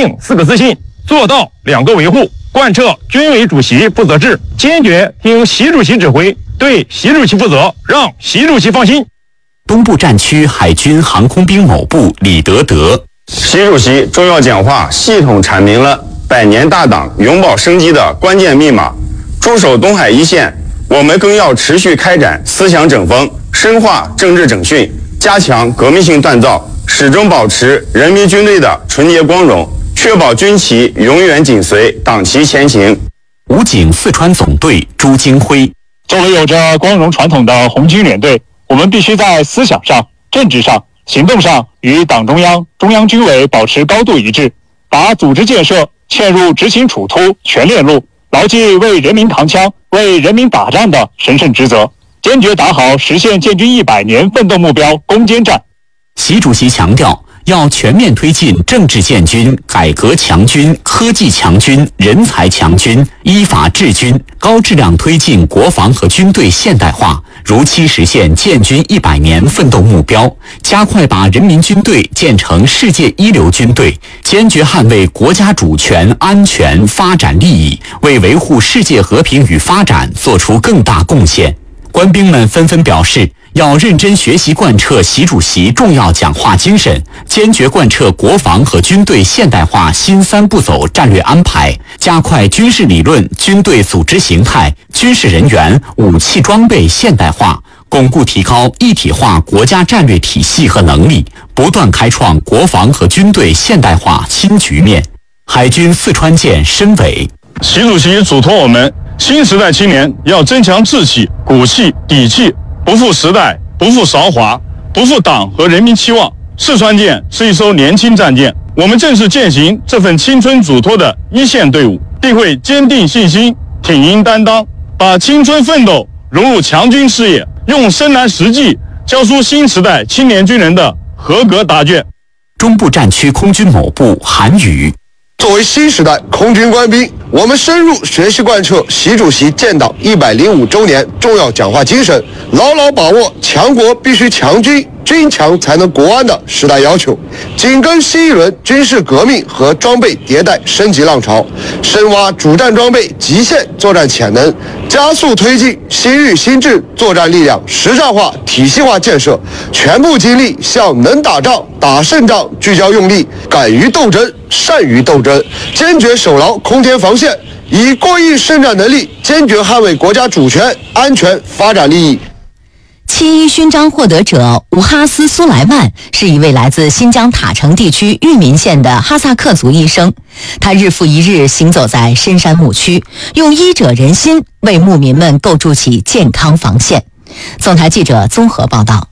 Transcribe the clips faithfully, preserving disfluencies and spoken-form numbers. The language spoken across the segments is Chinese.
定四个自信，做到两个维护，贯彻军委主席负责制，坚决听习主席指挥，对习主席负责，让习主席放心。 东部战区海军航空兵某部李德德， 习主席重要讲话系统阐明了百年大党永葆生机的关键密码。驻守东海一线，我们更要持续开展思想整风，深化政治整训，加强革命性锻造，始终保持人民军队的纯洁光荣，确保军旗永远紧随党旗前行。 武警四川总队朱金辉， 作为有着光荣传统的红军联队，我们必须在思想上、政治上、行动上与党中央、中央军委保持高度一致，把组织建设嵌入执行处突全链路，牢记为人民扛枪、为人民打仗的神圣职责，坚决打好实现建军一百年奋斗目标攻坚战。 习主席强调，要全面推进政治建军、改革强军、科技强军、人才强军、依法治军，高质量推进国防和军队现代化，如期实现建军一百年奋斗目标，加快把人民军队建成世界一流军队，坚决捍卫国家主权、安全、发展利益，为维护世界和平与发展做出更大贡献。官兵们纷纷表示，要认真学习贯彻习主席重要讲话精神，坚决贯彻国防和军队现代化新三步走战略安排，加快军事理论、军队组织形态、军事人员、武器装备现代化，巩固提高一体化国家战略体系和能力，不断开创国防和军队现代化新局面。海军四川舰申伟， 习主席嘱托我们，新时代青年要增强志气、骨气、底气，不负时代，不负韶华，不负党和人民期望。四川舰是一艘年轻战舰，我们正是践行这份青春嘱托的一线队伍，定会坚定信心，挺膺担当，把青春奋斗融入强军事业，用深蓝实际教出新时代青年军人的合格答卷。 中部战区空军某部韩宇， 作为新时代空军官兵，我们深入学习贯彻习主席建党一百零五周年重要讲话精神，牢牢把握强国必须强军，军强才能国安的时代要求，紧跟新一轮军事革命和装备迭代升级浪潮，深挖主战装备极限作战潜能，加速推进新域新制作战力量实战化体系化建设，全部精力向能打仗、打胜仗聚焦用力，敢于斗争、善于斗争，坚决守牢空天防线，以过硬胜战能力坚决捍卫国家主权、安全、发展利益。 七一勋章获得者吴哈斯·苏莱曼是一位来自新疆塔城地区玉民县的哈萨克族医生，他日复一日行走在深山牧区，用医者仁心为牧民们构筑起健康防线。总台记者综合报道。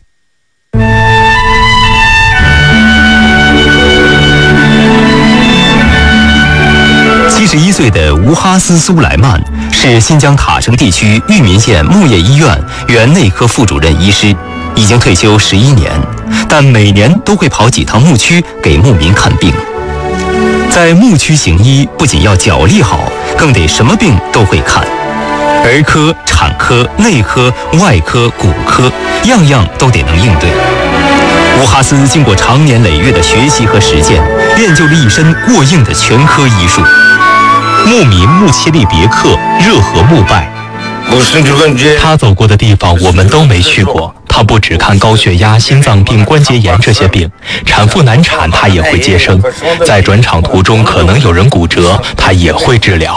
七十一岁的吴哈斯·苏莱曼是新疆塔城地区玉民县牧业医院原内科副主任医师，已经退休十一年，但每年都会跑几趟牧区给牧民看病。在牧区行医，不仅要脚力好，更得什么病都会看，儿科、产科、内科、外科、骨科，样样都得能应对。吴哈斯经过长年累月的学习和实践，练就了一身过硬的全科医术。牧民穆切利别克热河牧拜，他走过的地方我们都没去过。他不只看高血压、心脏病、关节炎这些病，产妇难产他也会接生，在转场途中可能有人骨折，他也会治疗。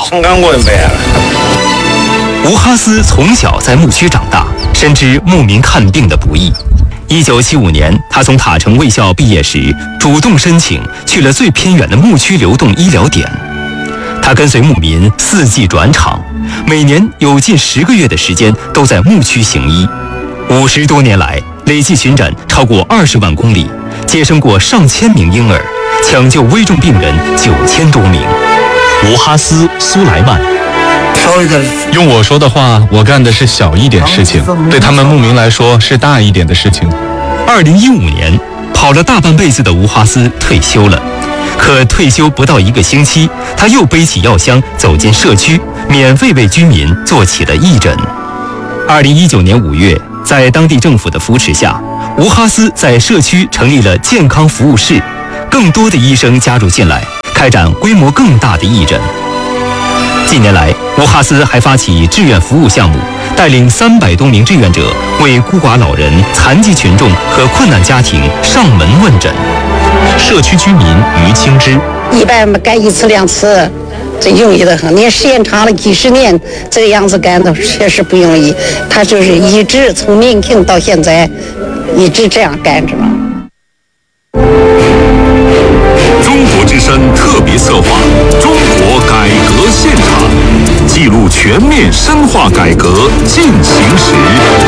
吴哈斯从小在牧区长大，深知牧民看病的不易。一九七五年，他从塔城卫校毕业时，主动申请去了最偏远的牧区流动医疗点。他跟随牧民四季转场，每年有近十个月的时间都在牧区行医。五十多年来，累计巡诊超过二十万公里，接生过上千名婴儿，抢救危重病人九千多名。吴哈斯·苏莱曼。 用我说的话，我干的是小一点事情，对他们牧民来说是大一点的事情。 二零一五年，跑了大半辈子的吴哈斯退休了，可退休不到一个星期，他又背起药箱走进社区，免费为居民做起了义诊。二零一九年五月，在当地政府的扶持下，吴哈斯在社区成立了健康服务室，更多的医生加入进来， 开展规模更大的义诊。近年来，乌哈斯还发起志愿服务项目，带领三百多名志愿者为孤寡老人、残疾群众和困难家庭上门问诊。社区居民于清之： 一般干一次两次，这容易的很。你时间长了几十年，这个样子干的确实不容易。他就是一直从年轻到现在，一直这样干着了。 中国之声特别策划《中国改革现场》，记录全面深化改革进行时。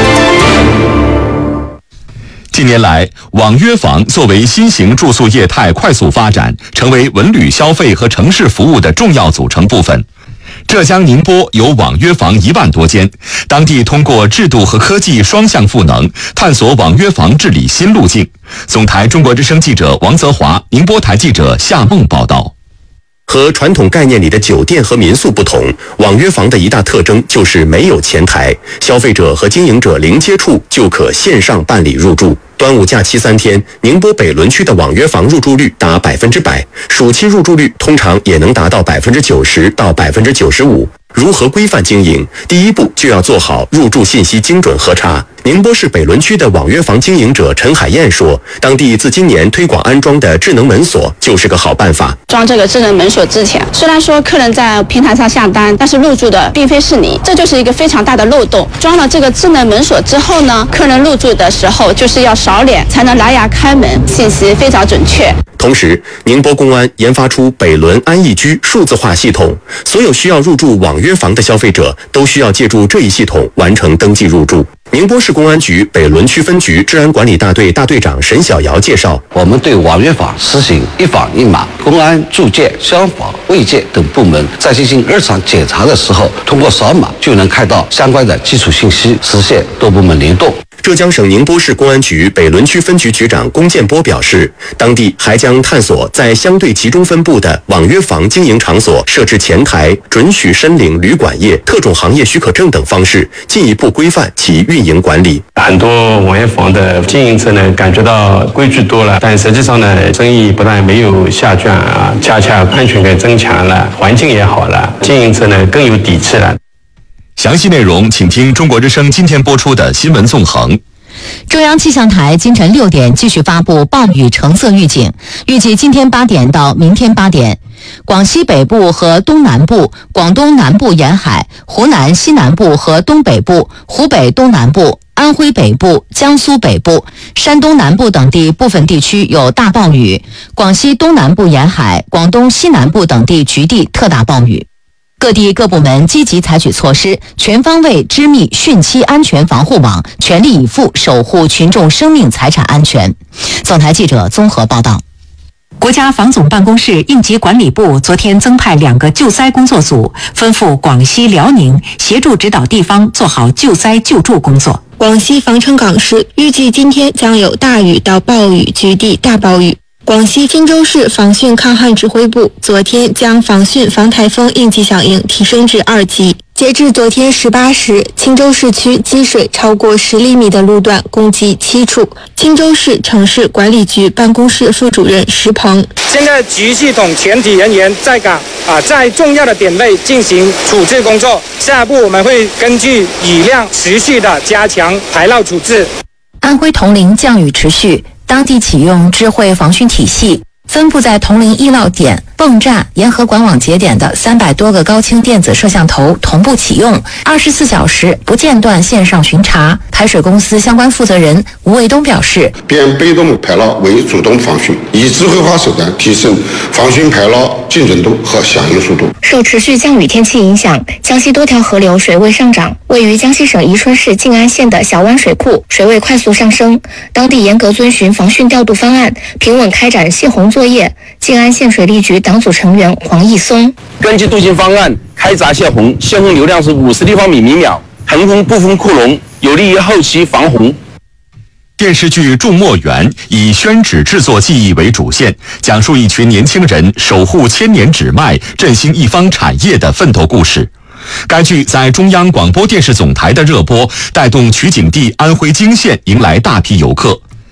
近年来，网约房作为新型住宿业态快速发展，成为文旅消费和城市服务的重要组成部分。浙江宁波有网约房一万多间，当地通过制度和科技双向赋能，探索网约房治理新路径。总台中国之声记者王泽华，宁波台记者夏梦报道。 和传统概念里的酒店和民宿不同，网约房的一大特征就是没有前台，消费者和经营者零接触就可线上办理入住。端午假期三天，宁波北仑区的网约房入住率达百分之百，暑期入住率通常也能达到百分之九十到百分之九十五。如何规范经营？第一步就要做好入住信息精准核查。宁波市北仑区的网约房经营者陈海燕说，当地自今年推广安装的智能门锁就是个好办法。 装这个智能门锁之前，虽然说客人在平台上下单，但是入住的并非是你，这就是一个非常大的漏洞。装了这个智能门锁之后呢，客人入住的时候就是要扫脸才能拿牙开门，信息非常准确。 同时，宁波公安研发出北仑安逸居数字化系统，所有需要入住网约房的消费者都需要借助这一系统完成登记入住。宁波市公安局北仑区分局治安管理大队大队长沈小瑶介绍， 我们对网约房实行一房一码，公安、住建、消防、卫健等部门在进行日常检查的时候，通过扫码就能看到相关的基础信息，实现多部门联动。 浙江省宁波市公安局北仑区分局局长龚建波表示，当地还将探索在相对集中分布的网约房经营场所设置前台、准许申领旅馆业、特种行业许可证等方式，进一步规范其运营管理。 很多网约房的经营者呢，感觉到规矩多了，但实际上呢，生意不但没有下降啊，恰恰安全感增强了，环境也好了，经营者呢更有底气了。 详细内容，请听中国之声今天播出的新闻纵横。 中央气象台今晨六点继续发布暴雨橙色预警，预计今天八点到明天八点，广西北部和东南部、广东南部沿海、湖南西南部和东北部、湖北东南部、安徽北部、江苏北部、山东南部等地部分地区有大暴雨，广西东南部沿海、广东西南部等地局地特大暴雨。各地各部门积极采取措施，全方位织密汛期安全防护网，全力以赴守护群众生命财产安全。总台记者综合报道。 国家防总办公室应急管理部昨天增派两个救灾工作组，分赴广西、辽宁，协助指导地方做好救灾救助工作。 广西防城港市预计今天将有大雨到暴雨，局地大暴雨。广西钦州市防汛抗旱指挥部昨天将防汛防台风应急响应提升至二级。截至昨天十八时，钦州市区积水超过十厘米的路段共计七处。钦州市城市管理局办公室副主任石鹏： 现在局系统全体人员在岗啊，在重要的点位进行处置工作。下一步我们会根据雨量持续的加强排涝处置。 安徽铜陵降雨持续，当地启用智慧防汛体系，分布在铜陵易涝点、泵站、沿河管网节点的三百多个高清电子摄像头同步启用，二十四小时不间断线上巡查。排水公司相关负责人吴卫东表示， 变被动排涝为主动防汛，以智慧化手段提升防汛排涝精准度和响应速度。 受持续降雨天气影响，江西多条河流水位上涨，位于江西省宜春市静安县的小湾水库水位快速上升，当地严格遵循防汛调度方案，平稳开展泄洪作业。静安县水利局党组成员黄义松： 根据杜行方案开闸泄洪，泄洪流量是五十立方米每秒，横封不封库容，有利于后期防洪。 电视剧《种墨园》以宣纸制作技艺为主线，讲述一群年轻人守护千年纸脉、振兴一方产业的奋斗故事。该剧在中央广播电视总台的热播，带动取景地安徽泾县迎来大批游客。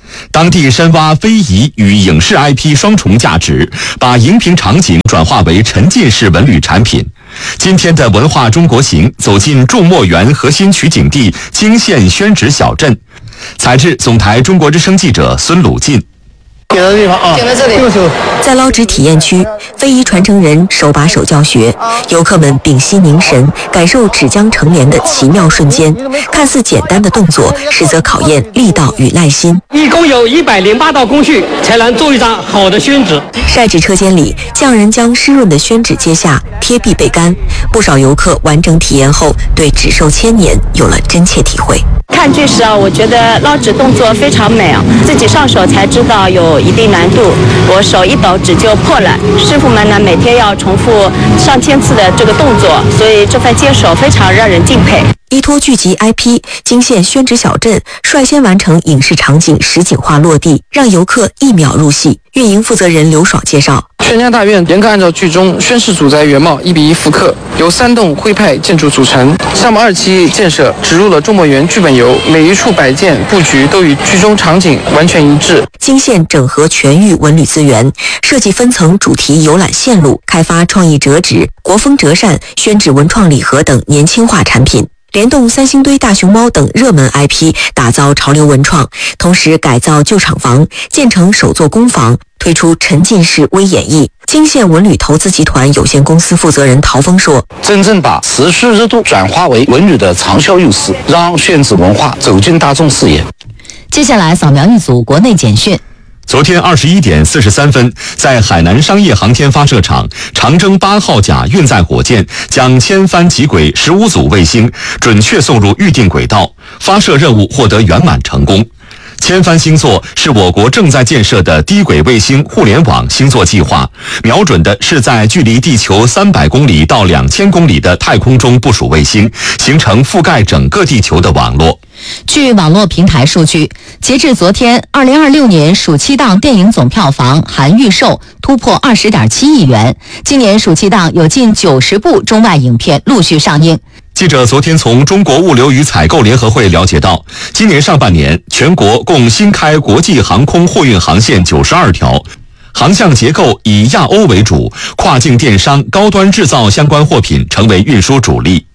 当地深挖非遗与影视 I P 双重价值，把荧屏场景转化为沉浸式文旅产品。今天的文化中国行走进驻墨园核心取景地泾县宣纸小镇，采制总台中国之声记者孙鲁进。 点的地方啊，点在这里。 在捞纸体验区，非遗传承人手把手教学，游客们屏息凝神，感受纸浆成帘的奇妙瞬间。看似简单的动作，实则考验力道与耐心。 一共有一百零八道工序，才能做一张好的宣纸。 晒纸车间里，匠人将湿润的宣纸揭下，贴壁备干。不少游客完整体验后，对纸寿千年有了真切体会。 看剧时啊，我觉得捞纸动作非常美啊，自己上手才知道有一定难度，我手一抖纸就破了。师傅们呢每天要重复上千次的这个动作，所以这份坚守非常让人敬佩。 依托剧集 I P， 泾县宣纸小镇率先完成影视场景实景化落地，让游客一秒入戏。运营负责人刘爽介绍， 宣家大院严格按照剧中宣室主宅原貌一比一复刻，由三栋徽派建筑组成。项目二期建设植入了驻墨园剧本游，每一处摆件布局都与剧中场景完全一致。 泾县整合全域文旅资源，设计分层主题游览线路，开发创意折纸、国风折扇、宣纸文创礼盒等年轻化产品。联动三星堆大熊猫等热门 I P， 打造潮流文创，同时改造旧厂房，建成首座工坊，推出沉浸式微演绎。泾县文旅投资集团有限公司负责人陶峰说：“ 真正把持续热度转化为文旅的长效优势，让宣纸文化走进大众视野。” 接下来扫描一组国内简讯。 昨天二十一点四十三分，在海南商业航天发射场，长征八号甲运载火箭将千帆极轨十五组卫星准确送入预定轨道，发射任务获得圆满成功。千帆星座是我国正在建设的低轨卫星互联网星座计划，瞄准的是在距离地球三百公里到两千公里的太空中部署卫星，形成覆盖整个地球的网络。 据网络平台数据，截至昨天，二零二六年暑期档电影总票房含预售突破二十点七亿元。今年暑期档有近九十部中外影片陆续上映。 记者昨天从中国物流与采购联合会了解到，今年上半年全国共新开国际航空货运航线九十二条，航向结构以亚欧为主，跨境电商、高端制造相关货品成为运输主力。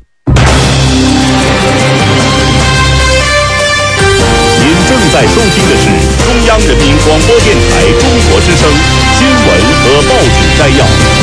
您正在收听的是中央人民广播电台中国之声新闻和报纸摘要。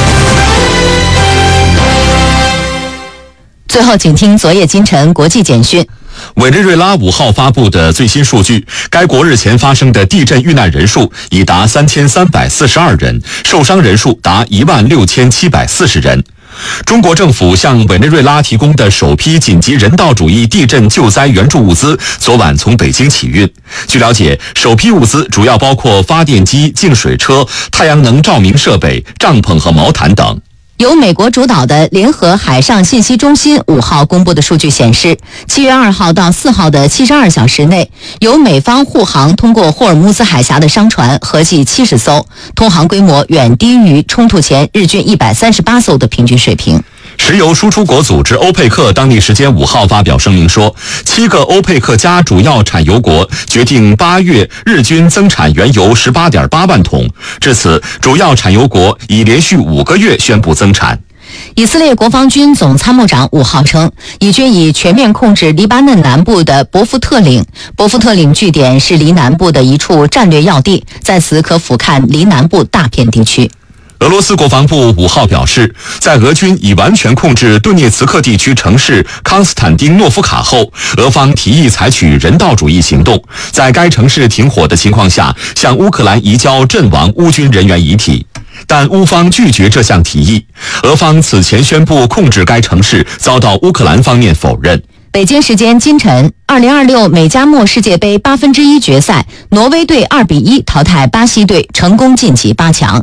最后，请听昨夜今晨国际简讯。 委内瑞拉五号发布的最新数据，该国日前发生的地震遇难人数已达三千三百四十二人，受伤人数达一万六千七百四十人。中国政府向委内瑞拉提供的首批紧急人道主义地震救灾援助物资，昨晚从北京起运。据了解，首批物资主要包括发电机、净水车、太阳能照明设备、帐篷和毛毯等。 由美国主导的联合海上信息中心五号公布的数据显示，七月二号到四号的七十二小时内，由美方护航通过霍尔木兹海峡的商船合计七十艘，通航规模远低于冲突前日均一百三十八艘的平均水平。 石油输出国组织欧佩克当地时间五号发表声明说，七个欧佩克加主要产油国决定八月日均增产原油十八点八万桶。至此，主要产油国已连续五个月宣布增产。 以色列国防军总参谋长五号称，以军已全面控制黎巴嫩南部的伯夫特岭。伯夫特岭据点是黎南部的一处战略要地，在此可俯瞰黎南部大片地区。 俄罗斯国防部五号表示，在俄军已完全控制顿涅茨克地区城市康斯坦丁诺夫卡后，俄方提议采取人道主义行动，在该城市停火的情况下，向乌克兰移交阵亡乌军人员遗体。但乌方拒绝这项提议。俄方此前宣布控制该城市，遭到乌克兰方面否认。 北京时间今晨，二零二六美加墨世界杯八分之一决赛，挪威队二比一淘汰巴西队，成功晋级八强。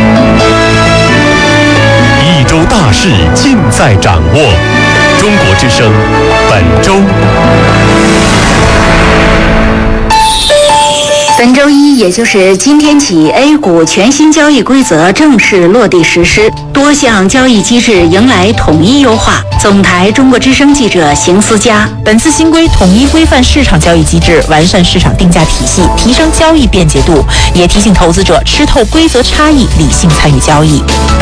一周大事尽在掌握。中国之声本周。 本周一。 也就是今天起 ，A 股全新交易规则正式落地实施，多项交易机制迎来统一优化。总台中国之声记者邢思佳。 本次新规统一规范市场交易机制，完善市场定价体系，提升交易便捷度，也提醒投资者吃透规则差异，理性参与交易。本